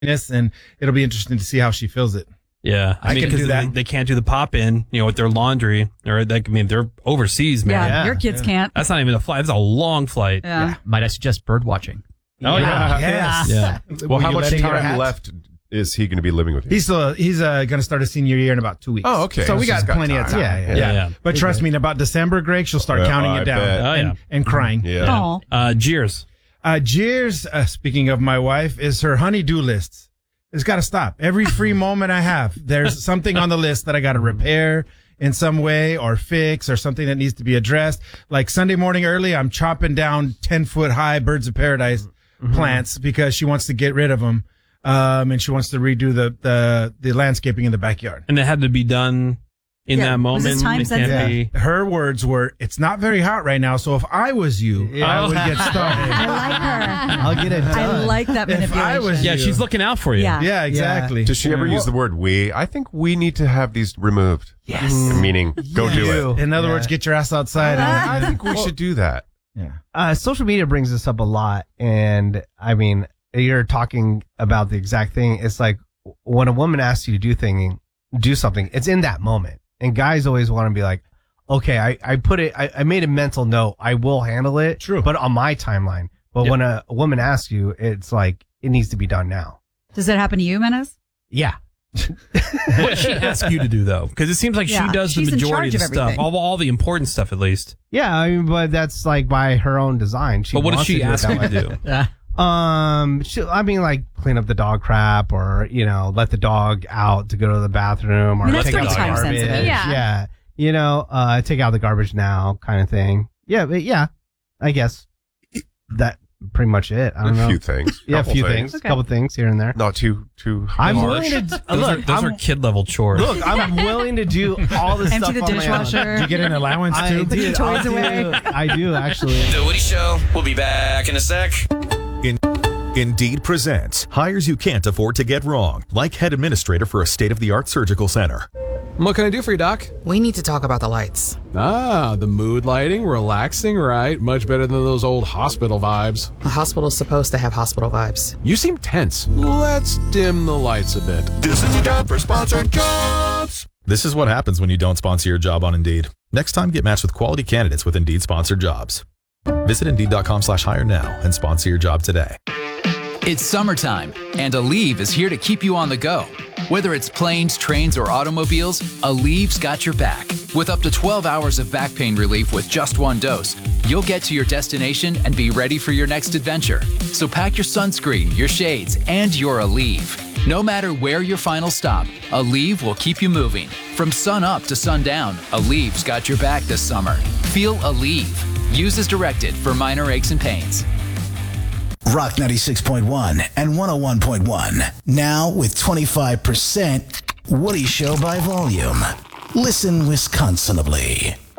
and it'll be interesting to see how she feels it. Yeah, I can do that. They can't do the pop in, with their laundry, or they're overseas, man. Yeah, your kids can't. That's not even a flight. It's a long flight. Yeah. Might I suggest bird watching? Oh yeah, Yes. yeah. Well, how you much letting your time hats? left is he going to be living with you? He's going to start his senior year in about 2 weeks. Oh, okay. So we She's got got plenty of time. time. Yeah. But trust me, in about December, Greg, she'll start counting I it down bet. Oh, yeah. and crying. Yeah. Oh. Jeers. Jeers, speaking of my wife, is her honey-do list. It's got to stop. Every free moment I have, there's something on the list that I got to repair in some way or fix or something that needs to be addressed. Like Sunday morning early, I'm chopping down 10-foot high birds of paradise plants because she wants to get rid of them. And she wants to redo the landscaping in the backyard. And it had to be done in that moment. Was this time It can't sensitive? be- Her words were, "It's not very hot right now, so if I was you, I would get started." I like her. I'll get it done. I like that If manipulation. I was Yeah, she's looking out for you. Yeah. Yeah, exactly. Does she ever use the word we? I think we need to have these removed. Yes. Meaning, go do it. In other words, get your ass outside. I think we should do that. Yeah. Social media brings this up a lot, and I mean, you're talking about the exact thing. It's like when a woman asks you to do something, it's in that moment. And guys always want to be like, okay, I made a mental note. I will handle it. True. But on my timeline. But when a woman asks you, it's like, it needs to be done now. Does that happen to you, Menace? Yeah. What does she ask you to do, though? Because it seems like she Yeah, does the she's in majority charge of the of stuff. everything. All the important stuff, at least. Yeah. I mean, but that's like by her own design. But what does wants she to do it ask that you way. to do? Like clean up the dog crap or, let the dog out to go to the bathroom or I mean, that's take out pretty the time garbage. sensitive. Yeah. Take out the garbage now kind of thing. Yeah. But yeah, I guess that pretty much it. I don't know. A few things. Yeah. A Couple few things. Okay. Couple things here and there. Not too I'm harsh. willing to, Those are kid-level chores. look, I'm willing to do all this Empty stuff the on my own. dishwasher. Did you get an allowance I too? Put your do, toys away. I do actually. The Woody Show will be back in a sec. Indeed presents hires you can't afford to get wrong, like head administrator for a state-of-the-art surgical center. What can I do for you, Doc? We need to talk about the lights. Ah, the mood lighting, relaxing, right? Much better than those old hospital vibes. A hospital's supposed to have hospital vibes. You seem tense. Let's dim the lights a bit. This is your time for sponsored jobs. This is what happens when you don't sponsor your job on Indeed. Next time, get matched with quality candidates with Indeed sponsored jobs. Visit Indeed.com/hire now and sponsor your job today. It's summertime, and Aleve is here to keep you on the go. Whether it's planes, trains, or automobiles, Aleve's got your back. With up to 12 hours of back pain relief with just one dose, you'll get to your destination and be ready for your next adventure. So pack your sunscreen, your shades, and your Aleve. No matter where your final stop, Aleve will keep you moving. From sun up to sundown, Aleve's got your back this summer. Feel Aleve. Use as directed for minor aches and pains. Rock 96.1 and 101.1. Now with 25% Woody Show by volume. Listen Wisconsinably.